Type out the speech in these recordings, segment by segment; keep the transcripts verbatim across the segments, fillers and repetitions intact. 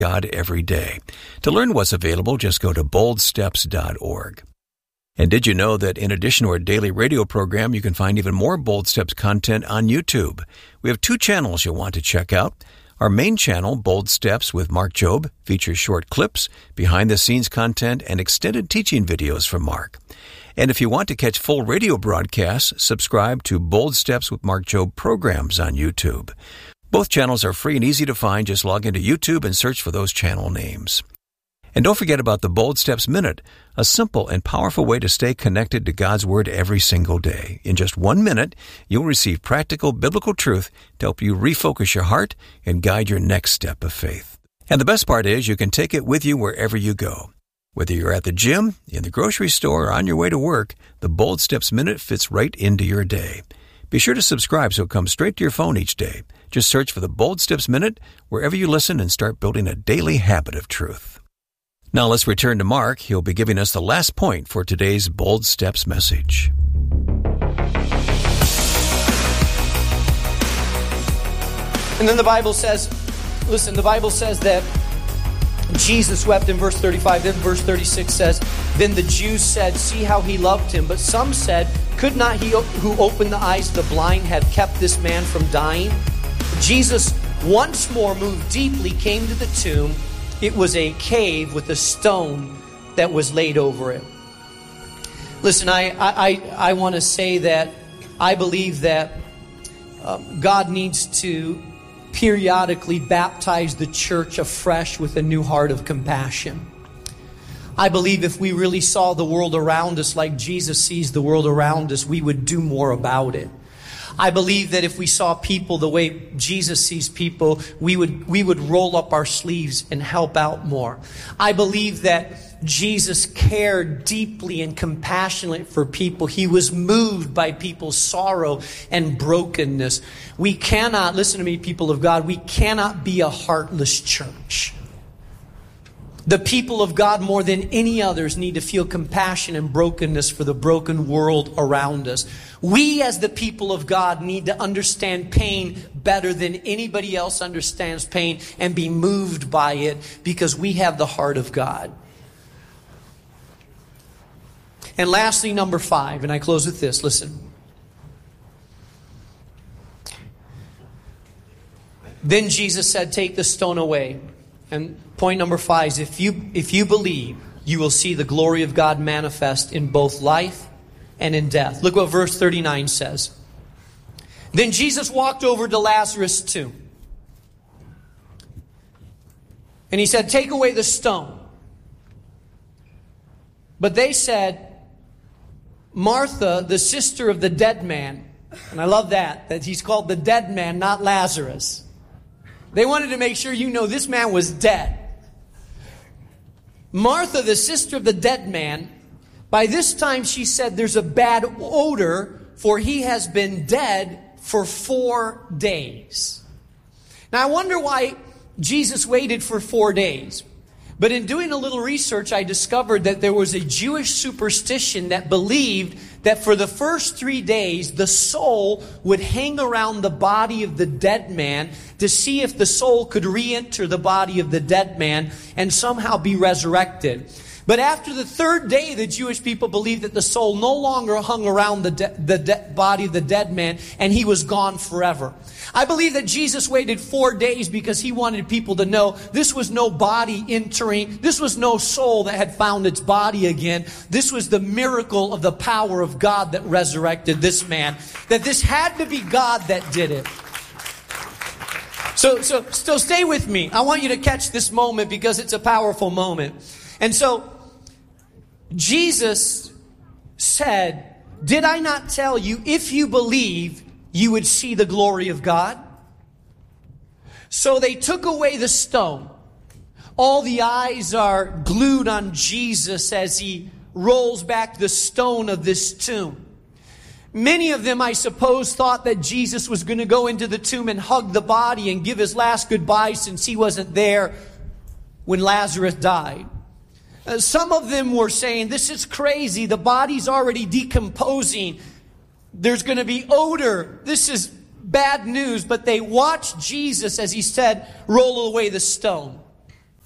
God every day. To learn what's available, just go to bold steps dot org. And did you know that in addition to our daily radio program, you can find even more Bold Steps content on YouTube? We have two channels you'll want to check out. Our main channel, Bold Steps with Mark Jobe, features short clips, behind-the-scenes content, and extended teaching videos from Mark. And if you want to catch full radio broadcasts, subscribe to Bold Steps with Mark Jobe programs on YouTube. Both channels are free and easy to find. Just log into YouTube and search for those channel names. And don't forget about the Bold Steps Minute, a simple and powerful way to stay connected to God's Word every single day. In just one minute, you'll receive practical biblical truth to help you refocus your heart and guide your next step of faith. And the best part is you can take it with you wherever you go. Whether you're at the gym, in the grocery store, or on your way to work, the Bold Steps Minute fits right into your day. Be sure to subscribe so it comes straight to your phone each day. Just search for the Bold Steps Minute wherever you listen and start building a daily habit of truth. Now let's return to Mark. He'll be giving us the last point for today's Bold Steps message. And then the Bible says, listen, the Bible says that Jesus wept in verse thirty-five. Then verse thirty-six says, then the Jews said, see how he loved him. But some said, could not he who opened the eyes of the blind have kept this man from dying? Jesus, once more moved deeply, came to the tomb. It was a cave with a stone that was laid over it. Listen, I I, I want to say that I believe that uh, God needs to periodically baptize the church afresh with a new heart of compassion. I believe if we really saw the world around us like Jesus sees the world around us, we would do more about it. I believe that if we saw people the way Jesus sees people, we would we would roll up our sleeves and help out more. I believe that Jesus cared deeply and compassionately for people. He was moved by people's sorrow and brokenness. We cannot, listen to me, people of God, we cannot be a heartless church. The people of God, more than any others, need to feel compassion and brokenness for the broken world around us. We, as the people of God, need to understand pain better than anybody else understands pain and be moved by it because we have the heart of God. And lastly, number five, and I close with this, listen. Then Jesus said, take the stone away. And point number five is if you if you believe, you will see the glory of God manifest in both life and in death. Look what verse thirty-nine says. Then Jesus walked over to Lazarus' tomb. And he said, take away the stone. But they said, Martha, the sister of the dead man. And I love that, that he's called the dead man, not Lazarus. They wanted to make sure you know this man was dead. Martha, the sister of the dead man, by this time she said there's a bad odor, for he has been dead for four days. Now I wonder why Jesus waited for four days. But in doing a little research, I discovered that there was a Jewish superstition that believed that for the first three days, the soul would hang around the body of the dead man to see if the soul could re-enter the body of the dead man and somehow be resurrected. But after the third day, the Jewish people believed that the soul no longer hung around the, de- the de- body of the dead man and he was gone forever. I believe that Jesus waited four days because he wanted people to know this was no body entering, this was no soul that had found its body again. This was the miracle of the power of God that resurrected this man. That this had to be God that did it. So, so, so stay with me. I want you to catch this moment because it's a powerful moment. And so, Jesus said, did I not tell you, if you believe, you would see the glory of God? So they took away the stone. All the eyes are glued on Jesus as he rolls back the stone of this tomb. Many of them, I suppose, thought that Jesus was going to go into the tomb and hug the body and give his last goodbye since he wasn't there when Lazarus died. Uh, some of them were saying, this is crazy. The body's already decomposing. There's going to be odor. This is bad news. But they watched Jesus, as he said, roll away the stone.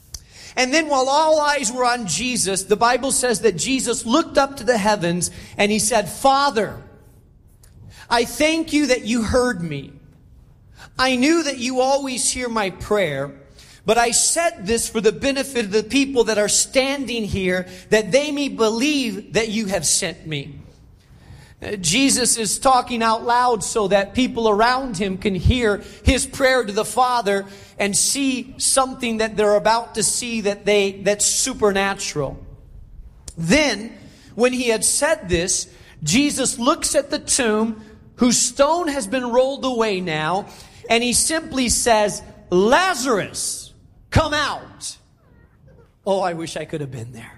And then while all eyes were on Jesus, the Bible says that Jesus looked up to the heavens and he said, Father, I thank you that you heard me. I knew that you always hear my prayer, but I said this for the benefit of the people that are standing here, that they may believe that you have sent me. Jesus is talking out loud so that people around him can hear his prayer to the Father and see something that they're about to see that they that's supernatural. Then, when he had said this, Jesus looks at the tomb, whose stone has been rolled away now, and he simply says, Lazarus, come out. Oh, I wish I could have been there.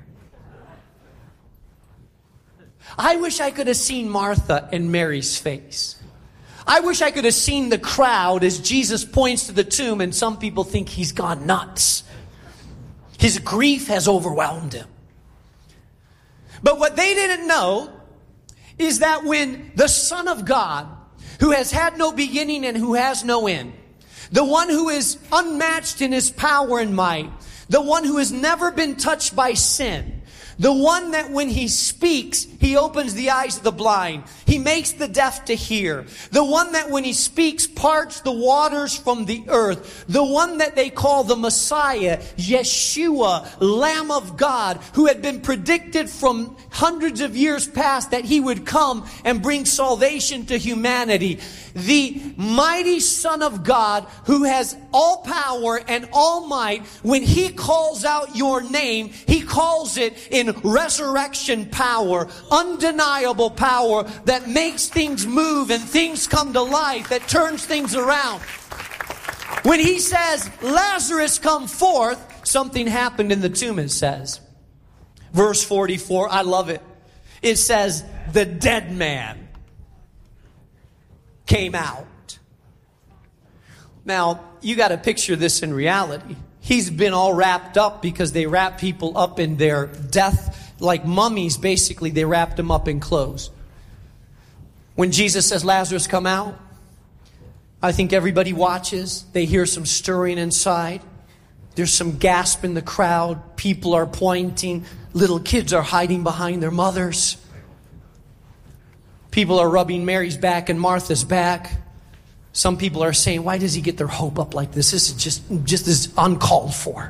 I wish I could have seen Martha and Mary's face. I wish I could have seen the crowd as Jesus points to the tomb, and some people think he's gone nuts. His grief has overwhelmed him. But what they didn't know is that when the Son of God, who has had no beginning and who has no end, the one who is unmatched in his power and might, the one who has never been touched by sin, the one that when he speaks, he opens the eyes of the blind. He makes the deaf to hear. The one that when he speaks, parts the waters from the earth. The one that they call the Messiah, Yeshua, Lamb of God, who had been predicted from hundreds of years past that he would come and bring salvation to humanity. The mighty Son of God, who has all power and all might, when he calls out your name, he calls it in resurrection power, undeniable power that makes things move and things come to life, that turns things around. When he says, Lazarus, come forth, something happened in the tomb, it says. Verse forty-four, I love it. It says, the dead man came out. Now, you got to picture this in reality. He's been all wrapped up because they wrap people up in their death, like mummies, basically. They wrapped them up in clothes. When Jesus says, Lazarus, come out, I think everybody watches. They hear some stirring inside. There's some gasp in the crowd. People are pointing. Little kids are hiding behind their mothers. People are rubbing Mary's back and Martha's back. Some people are saying, why does he get their hope up like this? This is just, just this uncalled for.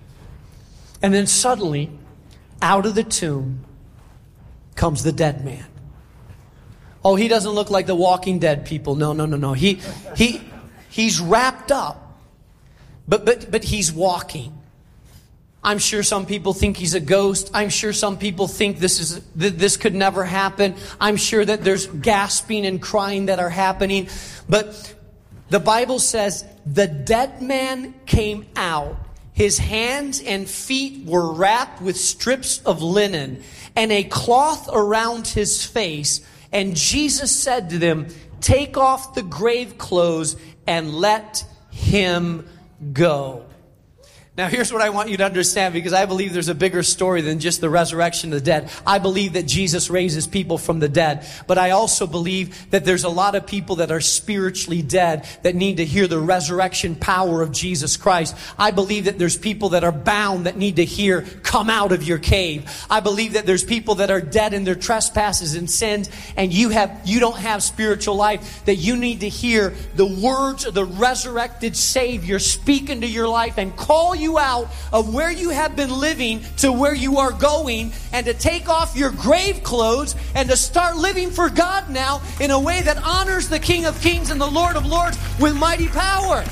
And then suddenly, out of the tomb comes the dead man. Oh, he doesn't look like the Walking Dead people. No, no, no, no. He, he, he's wrapped up, but, but, but he's walking. I'm sure some people think he's a ghost. I'm sure some people think this is this could never happen. I'm sure that there's gasping and crying that are happening. But the Bible says the dead man came out. His hands and feet were wrapped with strips of linen and a cloth around his face. And Jesus said to them, take off the grave clothes and let him go. Now, here's what I want you to understand, because I believe there's a bigger story than just the resurrection of the dead. I believe that Jesus raises people from the dead. But I also believe that there's a lot of people that are spiritually dead that need to hear the resurrection power of Jesus Christ. I believe that there's people that are bound that need to hear, come out of your cave. I believe that there's people that are dead in their trespasses and sins, and you have you don't have spiritual life, that you need to hear the words of the resurrected Savior speak into your life and call you out of where you have been living to where you are going, and to take off your grave clothes and to start living for God now in a way that honors the King of Kings and the Lord of Lords with mighty power.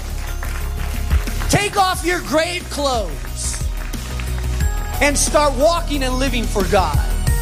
Take off your grave clothes and start walking and living for God.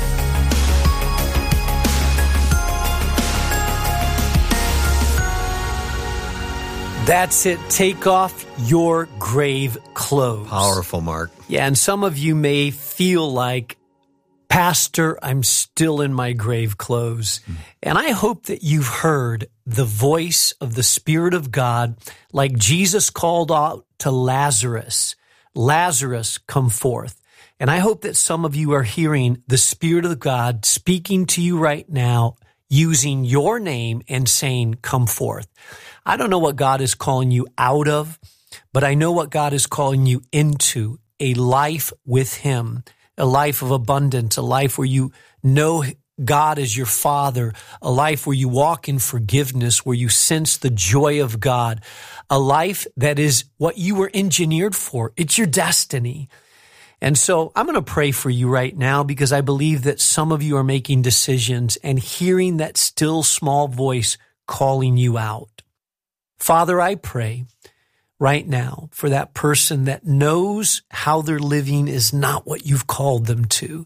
That's it. Take off your grave clothes. Powerful, Mark. Yeah, and some of you may feel like, Pastor, I'm still in my grave clothes. Mm. And I hope that you've heard the voice of the Spirit of God, like Jesus called out to Lazarus. Lazarus, come forth. And I hope that some of you are hearing the Spirit of God speaking to you right now, using your name and saying, come forth. I don't know what God is calling you out of, but I know what God is calling you into. a life with Him, a life of abundance, a life where you know God as your Father, a life where you walk in forgiveness, where you sense the joy of God, a life that is what you were engineered for. It's your destiny. And so I'm going to pray for you right now because I believe that some of you are making decisions and hearing that still small voice calling you out. Father, I pray right now for that person that knows how they're living is not what you've called them to.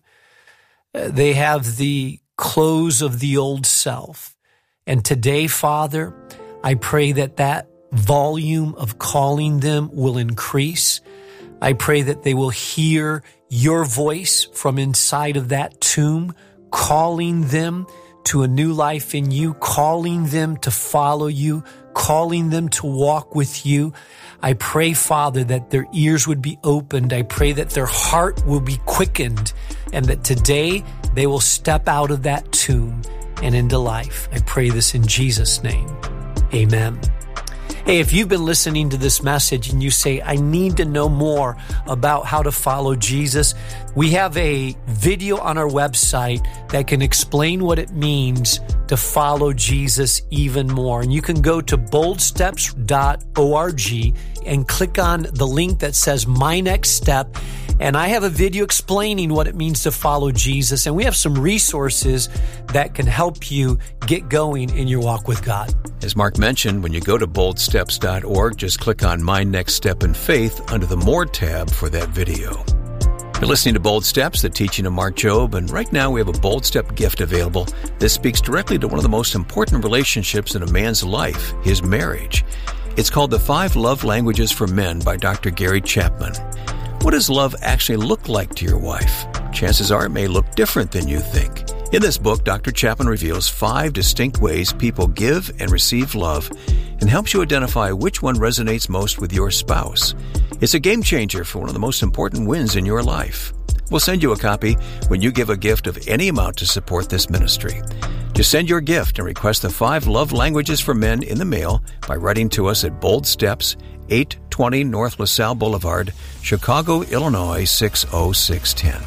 Uh, they have the clothes of the old self. And today, Father, I pray that that volume of calling them will increase. I pray that they will hear your voice from inside of that tomb, calling them to a new life in you, calling them to follow you, calling them to walk with you. I pray, Father, that their ears would be opened. I pray that their heart will be quickened and that today they will step out of that tomb and into life. I pray this in Jesus' name. Amen. Hey, if you've been listening to this message and you say, I need to know more about how to follow Jesus, we have a video on our website that can explain what it means to follow Jesus even more. And you can go to bold steps dot org and click on the link that says My Next Step. And I have a video explaining what it means to follow Jesus. And we have some resources that can help you get going in your walk with God. As Mark mentioned, when you go to bold steps dot org, just click on My Next Step in Faith under the More tab for that video. You're listening to Bold Steps, the teaching of Mark Jobe, and right now we have a Bold Step gift available. This speaks directly to one of the most important relationships in a man's life, his marriage. It's called The Five Love Languages for Men by Doctor Gary Chapman. What does love actually look like to your wife? Chances are it may look different than you think. In this book, Doctor Chapman reveals five distinct ways people give and receive love and helps you identify which one resonates most with your spouse. It's a game changer for one of the most important wins in your life. We'll send you a copy when you give a gift of any amount to support this ministry. Just send your gift and request the five love languages for men in the mail by writing to us at Bold Steps, eight twenty North LaSalle Boulevard, Chicago, Illinois, six oh six one oh.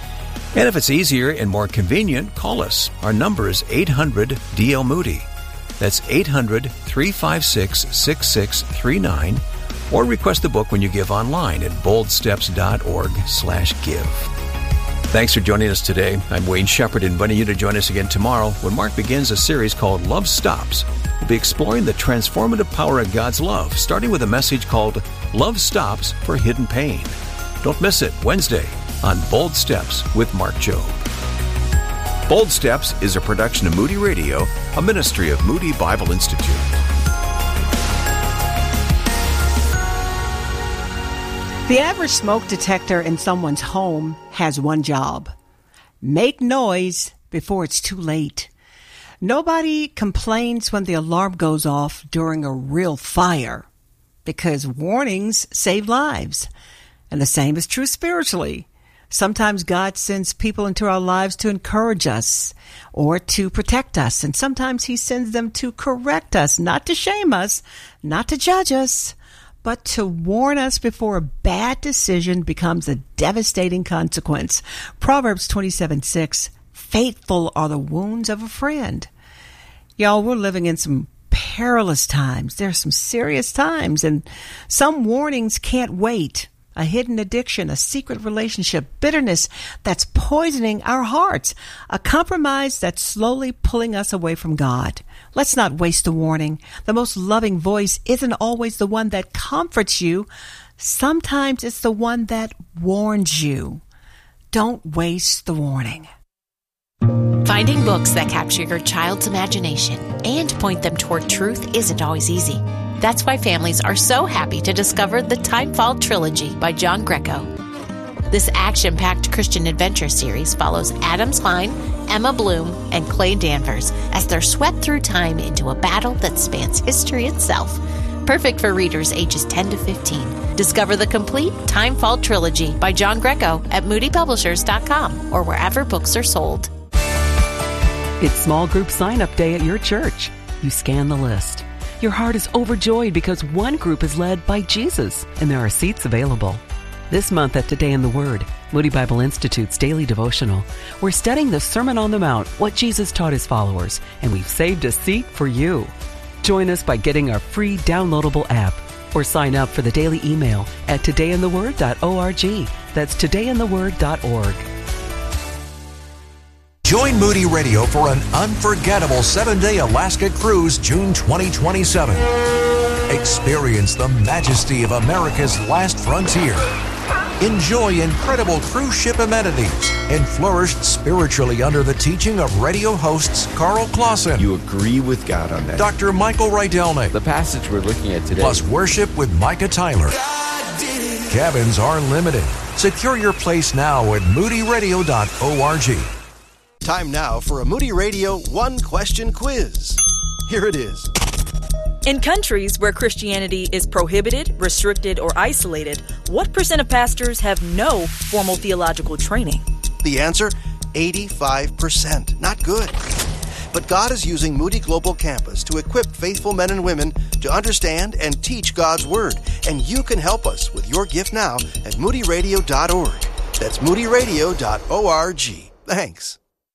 And if it's easier and more convenient, call us. Our number is eight hundred D L Moody. That's eight hundred, three five six, six six three nine. Or request the book when you give online at bold steps dot org slash give. Thanks for joining us today. I'm Wayne Shepherd, inviting you to join us again tomorrow when Mark begins a series called Love Stops. We'll be exploring the transformative power of God's love, starting with a message called Love Stops for Hidden Pain. Don't miss it Wednesday on Bold Steps with Mark Jobe. Bold Steps is a production of Moody Radio, a ministry of Moody Bible Institute. The average smoke detector in someone's home has one job: make noise before it's too late. Nobody complains when the alarm goes off during a real fire, because warnings save lives. And the same is true spiritually. Sometimes God sends people into our lives to encourage us or to protect us. And sometimes He sends them to correct us, not to shame us, not to judge us, but to warn us before a bad decision becomes a devastating consequence. Proverbs twenty-seven six, faithful are the wounds of a friend. Y'all, we're living in some perilous times. There are some serious times, and some warnings can't wait. A hidden addiction, a secret relationship, bitterness that's poisoning our hearts, a compromise that's slowly pulling us away from God. Let's not waste a warning. The most loving voice isn't always the one that comforts you. Sometimes it's the one that warns you. Don't waste the warning. Finding books that capture your child's imagination and point them toward truth isn't always easy. That's why families are so happy to discover the Timefall Trilogy by John Greco. This action-packed Christian adventure series follows Adam Klein, Emma Bloom, and Clay Danvers as they're swept through time into a battle that spans history itself. Perfect for readers ages ten to fifteen. Discover the complete Timefall Trilogy by John Greco at moody publishers dot com or wherever books are sold. It's small group sign-up day at your church. You scan the list. Your heart is overjoyed because one group is led by Jesus, and there are seats available. This month at Today in the Word, Moody Bible Institute's daily devotional, we're studying the Sermon on the Mount, what Jesus taught his followers, and we've saved a seat for you. Join us by getting our free downloadable app or sign up for the daily email at today in the word dot org. That's today in the word dot org. Join Moody Radio for an unforgettable seven-day Alaska cruise June twenty twenty-seven. Experience the majesty of America's last frontier. Enjoy incredible cruise ship amenities and flourish spiritually under the teaching of radio hosts Carl Clausen. You agree with God on that. Doctor Michael Rydelnik. The passage we're looking at today. Plus worship with Micah Tyler. Cabins are limited. Secure your place now at moody radio dot org. Time now for a Moody Radio one-question quiz. Here it is. In countries where Christianity is prohibited, restricted, or isolated, what percent of pastors have no formal theological training? The answer, eighty-five percent. Not good. But God is using Moody Global Campus to equip faithful men and women to understand and teach God's Word. And you can help us with your gift now at moody radio dot org. That's moody radio dot org. Thanks.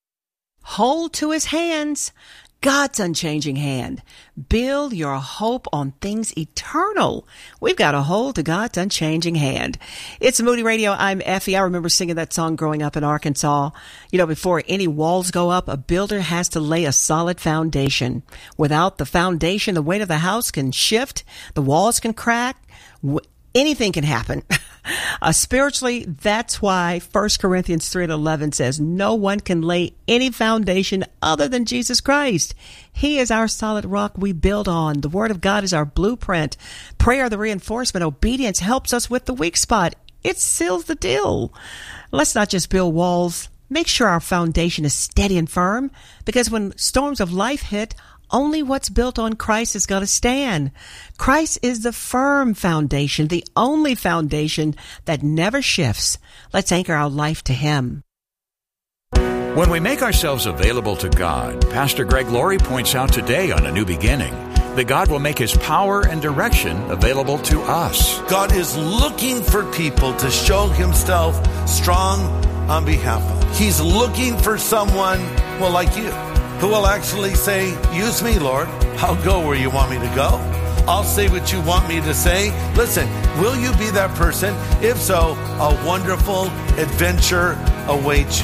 Hold to his hands, God's unchanging hand. Build your hope on things eternal. We've got a hold to God's unchanging hand. It's Moody Radio. I'm Effie. I remember singing that song growing up in Arkansas. You know, before any walls go up, a builder has to lay a solid foundation. Without the foundation, the weight of the house can shift, the walls can crack, anything can happen. Uh, spiritually, that's why First Corinthians three and eleven says, no one can lay any foundation other than Jesus Christ. He is our solid rock we build on. The Word of God is our blueprint. Prayer, the reinforcement. Obedience helps us with the weak spot. It seals the deal. Let's not just build walls. Make sure our foundation is steady and firm, because when storms of life hit, only what's built on Christ is going to stand. Christ is the firm foundation, the only foundation that never shifts. Let's anchor our life to Him. When we make ourselves available to God, Pastor Greg Laurie points out today on A New Beginning that God will make His power and direction available to us. God is looking for people to show Himself strong on behalf of. He's looking for someone, well, like you, who will actually say, use me, Lord. I'll go where you want me to go. I'll say what you want me to say. Listen, will you be that person? If so, a wonderful adventure awaits you.